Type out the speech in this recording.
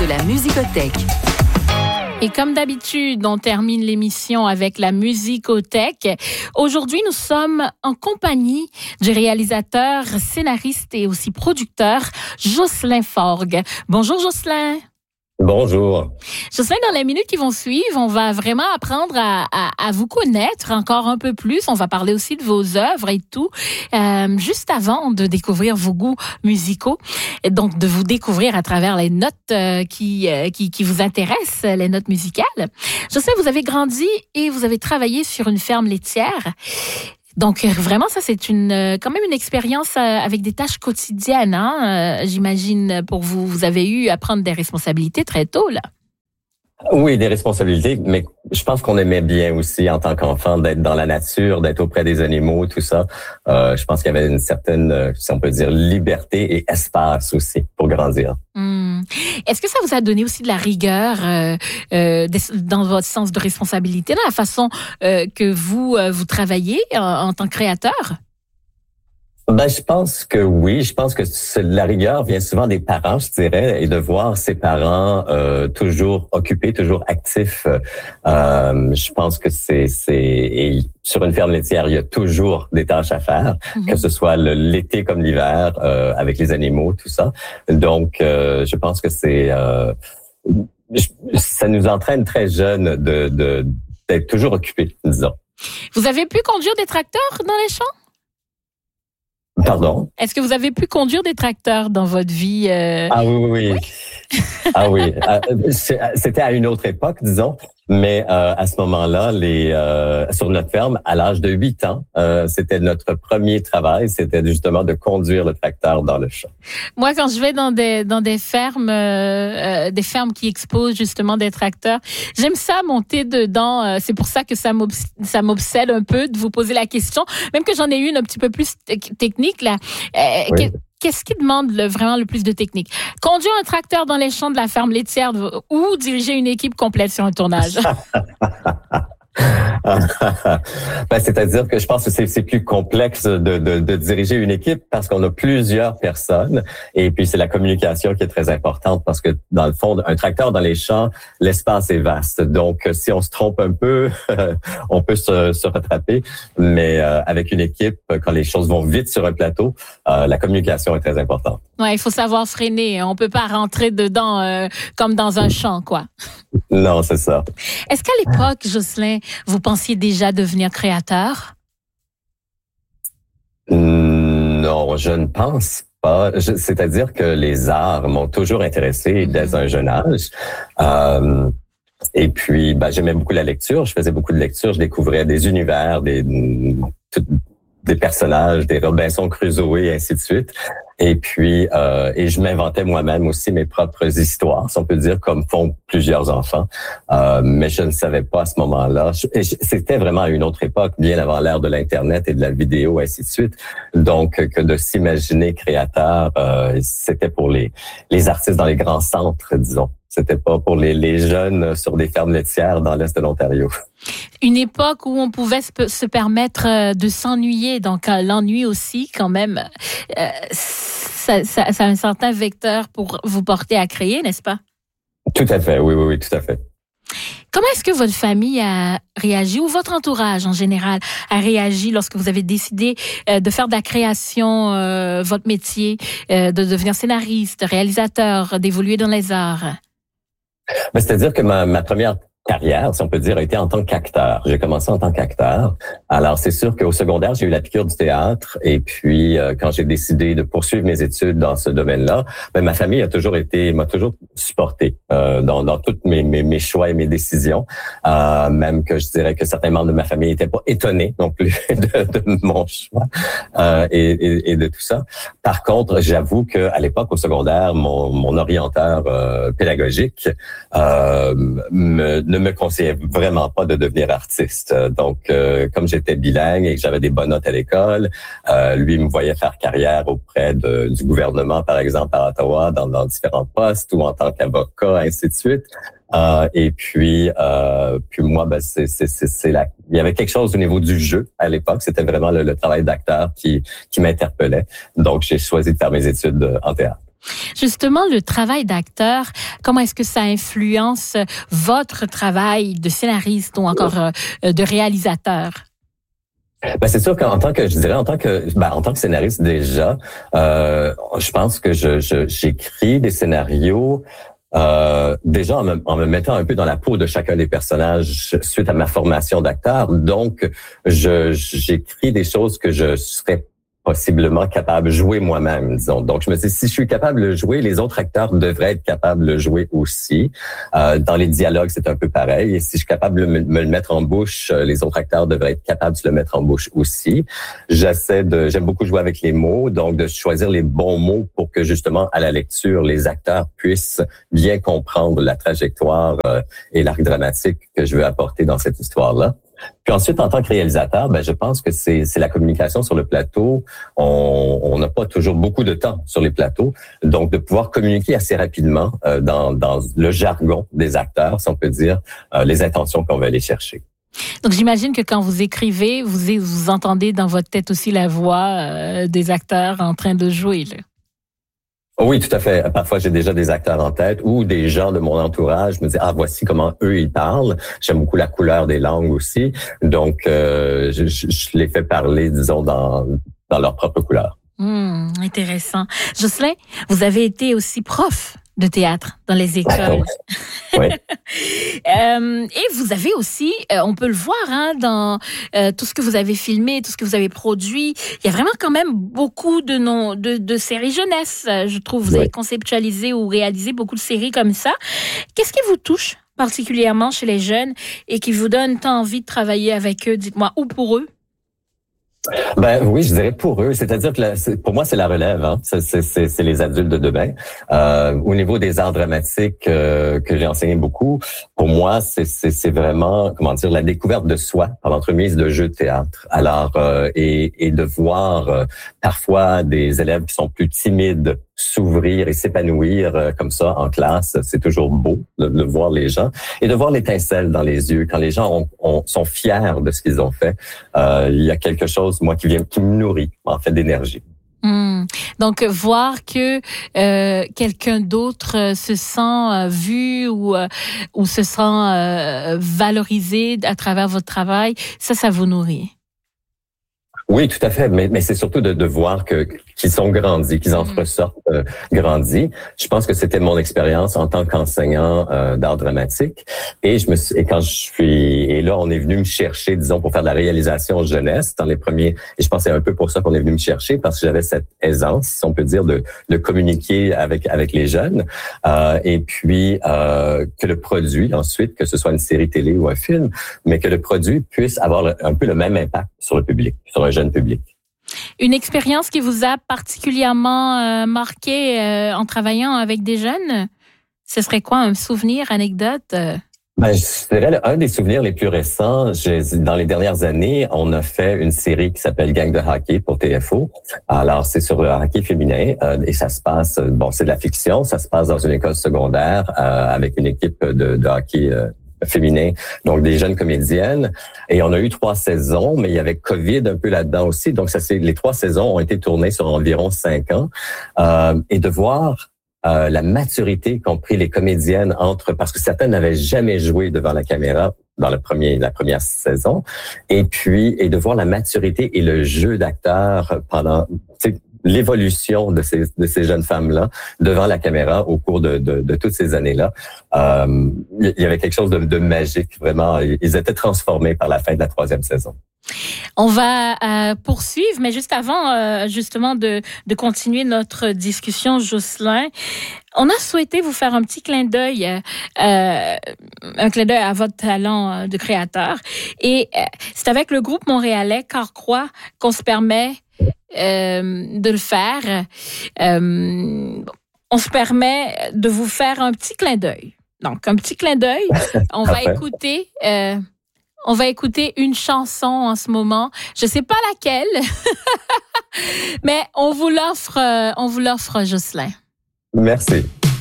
de la Musicothèque. Et comme d'habitude, on termine l'émission avec la Musicothèque. Aujourd'hui, nous sommes en compagnie du réalisateur, scénariste et aussi producteur Jocelyn Forgues. Bonjour Jocelyn. Bonjour. Jocelyn, dans les minutes qui vont suivre, on va vraiment apprendre à vous connaître encore un peu plus. On va parler aussi de vos œuvres et tout. Juste avant de découvrir vos goûts musicaux, et donc de vous découvrir à travers les notes qui vous intéressent, les notes musicales. Jocelyn, vous avez grandi et vous avez travaillé sur une ferme laitière. Donc, vraiment, ça, c'est quand même une expérience avec des tâches quotidiennes, hein? J'imagine, pour vous. Vous avez eu à prendre des responsabilités très tôt, là. Oui, des responsabilités, mais je pense qu'on aimait bien aussi, en tant qu'enfant, d'être dans la nature, d'être auprès des animaux, tout ça. Je pense qu'il y avait une certaine, si on peut dire, liberté et espace aussi pour grandir. Est-ce que ça vous a donné aussi de la rigueur dans votre sens de responsabilité, dans la façon que vous travaillez en tant que créateur? Ben, je pense que oui. Je pense que la rigueur vient souvent des parents, je dirais, et de voir ses parents toujours occupés, toujours actifs. Je pense que et sur une ferme laitière, il y a toujours des tâches à faire, que ce soit l'été comme l'hiver, avec les animaux, tout ça. Donc, je pense que ça nous entraîne très jeunes d'être toujours occupés, disons. Vous avez pu conduire des tracteurs dans les champs? Pardon? Est-ce que vous avez pu conduire des tracteurs dans votre vie? Ah oui. Ah oui. C'était à une autre époque, disons. Mais à ce moment-là, sur notre ferme, à l'âge de 8 ans, c'était notre premier travail, c'était justement de conduire le tracteur dans le champ. Moi, quand je vais dans des fermes qui exposent justement des tracteurs, j'aime ça monter dedans. C'est pour ça que ça m'obsède un peu de vous poser la question, même que j'en ai une un petit peu plus technique là. Oui. Qu'est-ce qui demande vraiment le plus de technique? Conduire un tracteur dans les champs de la ferme laitière ou diriger une équipe complète sur un tournage? Ben, c'est-à-dire que je pense que c'est plus complexe de diriger une équipe parce qu'on a plusieurs personnes et puis c'est la communication qui est très importante parce que dans le fond, un tracteur dans les champs, l'espace est vaste. Donc, si on se trompe un peu, on peut se rattraper. Mais avec une équipe, quand les choses vont vite sur un plateau, la communication est très importante. Ouais, il faut savoir freiner. On peut pas rentrer dedans comme dans un champ, quoi. Non, c'est ça. Est-ce qu'à l'époque, Jocelyn, vous pensiez déjà devenir créateur? Non, je ne pense pas. C'est-à-dire que les arts m'ont toujours intéressé dès un jeune âge. Et puis, j'aimais beaucoup la lecture. Je faisais beaucoup de lecture. Je découvrais des univers, des personnages, des Robinson Crusoe et ainsi de suite. Et puis, et je m'inventais moi-même aussi mes propres histoires, si on peut dire, comme font plusieurs enfants. Mais je ne savais pas à ce moment-là. C'était vraiment à une autre époque, bien avant l'ère de l'Internet et de la vidéo, ainsi de suite. Donc, que de s'imaginer créateur, c'était pour les artistes dans les grands centres, disons. C'était pas pour les jeunes sur des fermes laitières dans l'Est de l'Ontario. Une époque où on pouvait se permettre de s'ennuyer. Donc, l'ennui aussi, quand même, ça a un certain vecteur pour vous porter à créer, n'est-ce pas? Tout à fait, oui, tout à fait. Comment est-ce que votre famille a réagi ou votre entourage en général a réagi lorsque vous avez décidé de faire de la création votre métier, de devenir scénariste, réalisateur, d'évoluer dans les arts? C'est-à-dire que ma première carrière, si on peut dire, a été en tant qu'acteur. J'ai commencé en tant qu'acteur. Alors, c'est sûr qu'au secondaire, j'ai eu la piqûre du théâtre. Et puis, quand j'ai décidé de poursuivre mes études dans ce domaine-là, ma famille m'a toujours supporté dans toutes mes choix et mes décisions. Même que je dirais que certains membres de ma famille n'étaient pas étonnés non plus de mon choix et de tout ça. Par contre, j'avoue que à l'époque, au secondaire, mon orienteur pédagogique ne me conseillait vraiment pas de devenir artiste. Donc, comme j'étais bilingue et que j'avais des bonnes notes à l'école, lui me voyait faire carrière auprès du gouvernement, par exemple, à Ottawa, dans différents postes ou en tant qu'avocat, ainsi de suite. Et puis moi, il y avait quelque chose au niveau du jeu à l'époque. C'était vraiment le travail d'acteur qui m'interpellait. Donc, j'ai choisi de faire mes études en théâtre. Justement, le travail d'acteur, comment est-ce que ça influence votre travail de scénariste ou encore de réalisateur? Ben c'est sûr qu'en tant que, je dirais, en tant que scénariste déjà, je pense que j'écris des scénarios déjà en me mettant un peu dans la peau de chacun des personnages suite à ma formation d'acteur. Donc, j'écris des choses que je serais possiblement capable de jouer moi-même, disons. Donc, je me dis, si je suis capable de le jouer, les autres acteurs devraient être capables de le jouer aussi. Dans les dialogues, c'est un peu pareil. Et si je suis capable de me le mettre en bouche, les autres acteurs devraient être capables de se le mettre en bouche aussi. J'aime beaucoup jouer avec les mots, donc de choisir les bons mots pour que justement, à la lecture, les acteurs puissent bien comprendre la trajectoire et l'arc dramatique que je veux apporter dans cette histoire-là. Puis ensuite, en tant que réalisateur, je pense que c'est la communication sur le plateau. On n'a pas toujours beaucoup de temps sur les plateaux, donc de pouvoir communiquer assez rapidement dans le jargon des acteurs, si on peut dire, les intentions qu'on veut aller chercher. Donc j'imagine que quand vous écrivez, vous entendez dans votre tête aussi la voix des acteurs en train de jouer, là. Oui, tout à fait. Parfois, j'ai déjà des acteurs en tête ou des gens de mon entourage me disent voici comment eux ils parlent. J'aime beaucoup la couleur des langues aussi, donc je les fais parler, disons, dans leur propre couleur. Intéressant. Jocelyn, vous avez été aussi prof de théâtre dans les écoles. Oui. Et vous avez aussi, on peut le voir dans tout ce que vous avez filmé, tout ce que vous avez produit. Il y a vraiment quand même beaucoup de séries jeunesse, je trouve. Vous avez conceptualisé ou réalisé beaucoup de séries comme ça. Qu'est-ce qui vous touche particulièrement chez les jeunes et qui vous donne tant envie de travailler avec eux, dites-moi, ou pour eux? Oui, je dirais pour eux. C'est-à-dire que pour moi, c'est la relève. Hein. C'est les adultes de demain. Au niveau des arts dramatiques que j'ai enseigné beaucoup, pour moi, c'est vraiment, la découverte de soi par l'entremise de jeux de théâtre. Alors, et de voir parfois des élèves qui sont plus timides s'ouvrir et s'épanouir comme ça en classe, c'est toujours beau de voir les gens et de voir l'étincelle dans les yeux quand les gens sont fiers de ce qu'ils ont fait. Il y a quelque chose, moi, qui me nourrit en fait d'énergie. Donc voir que quelqu'un d'autre se sent vu ou se sent valorisé à travers votre travail, ça vous nourrit. Oui, tout à fait, mais c'est surtout de voir qu'ils sont grandis, qu'ils en ressortent grandis. Je pense que c'était mon expérience en tant qu'enseignant d'art dramatique. Et là, on est venu me chercher, disons, pour faire de la réalisation jeunesse dans les premiers. Et je pense que c'est un peu pour ça qu'on est venu me chercher, parce que j'avais cette aisance, si on peut dire, de communiquer avec les jeunes. Et puis que le produit, ensuite, que ce soit une série télé ou un film, mais que le produit puisse avoir un peu le même impact sur le public, sur un jeune public. Une expérience qui vous a particulièrement marqué en travaillant avec des jeunes? Ce serait quoi, un souvenir, anecdote? Je dirais un des souvenirs les plus récents. Dans les dernières années, on a fait une série qui s'appelle Gang de hockey pour TFO. Alors, c'est sur le hockey féminin et ça se passe, c'est de la fiction, ça se passe dans une école secondaire avec une équipe de hockey féminin, donc des jeunes comédiennes. Et on a eu 3 saisons, mais il y avait COVID un peu là-dedans aussi. Donc, les 3 saisons ont été tournées sur environ 5 ans. Et de voir la maturité qu'ont pris les comédiennes parce que certaines n'avaient jamais joué devant la caméra dans la première saison. Et de voir la maturité et le jeu d'acteur pendant l'évolution de ces jeunes femmes-là devant la caméra au cours de toutes ces années-là. Il y avait quelque chose de magique, vraiment. Ils étaient transformés par la fin de la 3e saison. On va poursuivre, mais juste avant, justement, de continuer notre discussion, Jocelyn, on a souhaité vous faire un petit clin d'œil, un clin d'œil à votre talent de créateur. Et c'est avec le groupe montréalais Carquois qu'on se permet de le faire. On se permet de vous faire un petit clin d'œil. Donc, un petit clin d'œil. On va écouter... On va écouter une chanson en ce moment. Je sais pas laquelle, mais on vous l'offre, Jocelyn. Merci.